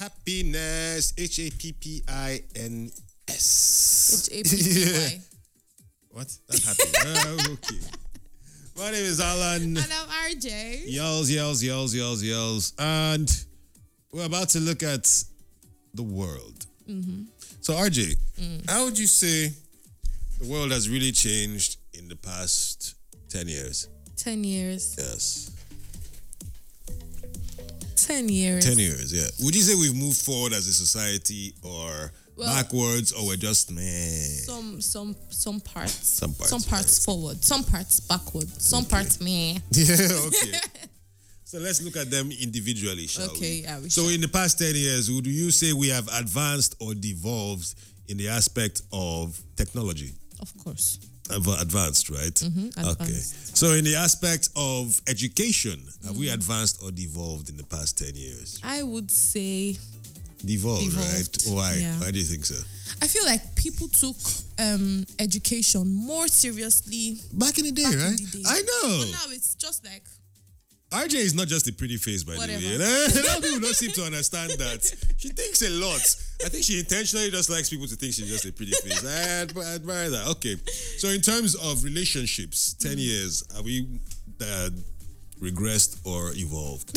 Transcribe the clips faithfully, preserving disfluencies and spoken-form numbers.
happiness. H A P P I N S. H A P P Y. What? That's happy. uh, okay. My name is Alan. And I'm R J. Yells, yells, yells, yells, yells. And we're about to look at the world. Mm-hmm. So, R J, mm. how would you say the world has really changed in the past ten years? ten years. Yes. ten years. ten years, yeah. Would you say we've moved forward as a society or well, backwards, or we're just, man? Some some some parts. Some parts. Some parts right. forward. Some parts backward. Some okay. parts meh. Yeah, okay. So let's look at them individually, shall okay, we? yeah, we So shall. in the past ten years, would you say we have advanced or devolved in the aspect of technology? Of course. Advanced, right? Mm-hmm, advanced. Okay. So in the aspect of education, have mm-hmm. we advanced or devolved in the past ten years? I would say devolved, devolved. right? Why? Yeah. Why do you think so? I feel like people took um, education more seriously back in the day, back right? In the day. I know. But now it's just like R J is not just a pretty face, by Whatever. the way. A lot of people don't seem to understand that. She thinks a lot. I think she intentionally just likes people to think she's just a pretty face. I admire that. Okay. So in terms of relationships, ten years, have we uh, regressed or evolved?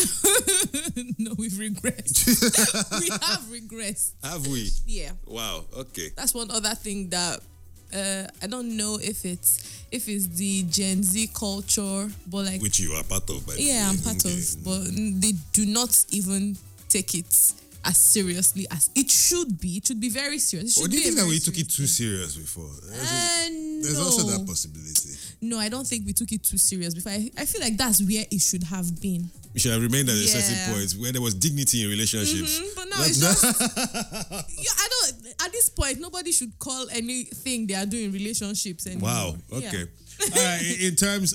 No, we've regressed. We have regressed. Have we? Yeah. Wow. Okay. That's one other thing that uh, I don't know if it's if it's the Gen Z culture, but like which you are part of, by the way. Yeah, I'm part okay. of, but they do not even take it as seriously as it should be. It should be very serious. Or do you think that we took it too serious before? Uh, There's no. also that possibility. No, I don't think we took it too serious before. I, I feel like that's where it should have been. We should have remained at a Yeah. certain point where there was dignity in relationships. Mm-hmm, but now it's just yeah, I don't at this point nobody should call anything they are doing relationships anymore. Wow. Okay. Yeah. All right. In, in terms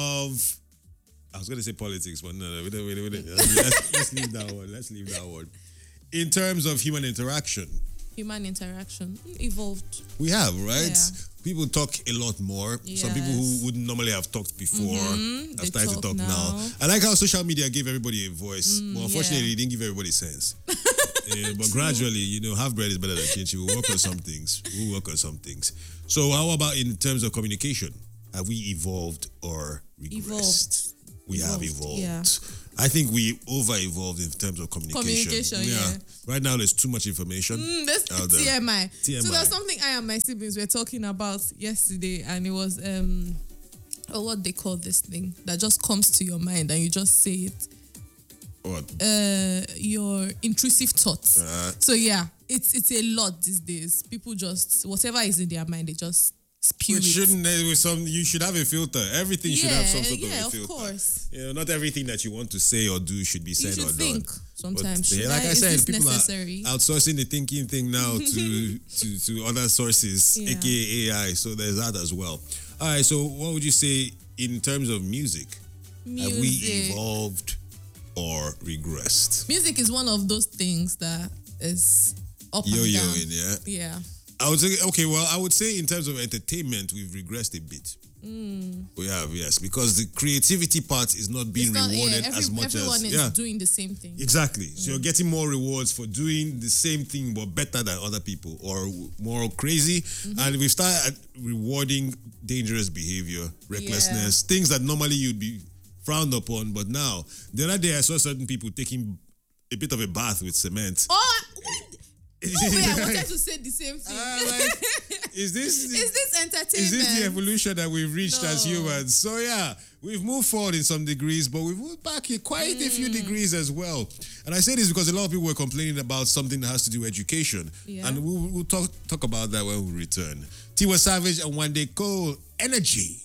of I was gonna say politics, but no, no, wait, wait, wait, wait. Let's, let's leave that one. Let's leave that one. In terms of human interaction, human interaction evolved. We have, right? Yeah. People talk a lot more. Yes. Some people who wouldn't normally have talked before mm-hmm. have started to talk now. now. I like how social media gave everybody a voice. Mm, but unfortunately, yeah. it didn't give everybody sense. uh, but gradually, you know, half bread is better than chinchi. We'll work on some things. We'll work on some things. So how about in terms of communication? Have we evolved or regressed? Evolved. We evolved. have evolved. Yeah. I think we over-evolved in terms of communication. Communication, yeah. Right now, there's too much information. Mm, that's out there. T M I. T M I. So there's something I and my siblings were talking about yesterday, and it was um, oh, what they call this thing that just comes to your mind and you just say it. What? Uh, your intrusive thoughts. Uh, so yeah, it's it's a lot these days. People just whatever is in their mind, they just spew Which it. shouldn't there was some you should have a filter. Everything should Yeah, have some sort yeah, of a of filter. course. You know, not everything that you want to say or do should be You said should or think done. sometimes. But, Should yeah, like I, I is said, this people necessary? are outsourcing the thinking thing now to, to to other sources, Yeah. aka A I. So there's that as well. All right. So what would you say in terms of music? Music. Have we evolved or regressed? Music is one of those things that is up and down. Yo-yoing, yeah. Yeah. I would say, okay, well, I would say in terms of entertainment, we've regressed a bit. Mm. We have, yes, because the creativity part is not being It's not- rewarded yeah, every- as much everyone as is yeah, doing the same thing. exactly. So you're getting more rewards for doing the same thing but better than other people, or more crazy. Mm-hmm. And we've started rewarding dangerous behavior, recklessness, things that normally you'd be frowned upon. But now, the other day I saw certain people taking a bit of a bath with cement. Oh, wait. No way, I wanted to say the same thing. Uh, like, is this is this entertainment? Is this the evolution that we've reached No. as humans? So yeah, we've moved forward in some degrees, but we've moved back in quite mm. a few degrees as well. And I say this because a lot of people were complaining about something that has to do with education. Yeah. And we'll, we'll talk talk about that when we return. Tiwa Savage and Wande Cole, Energy.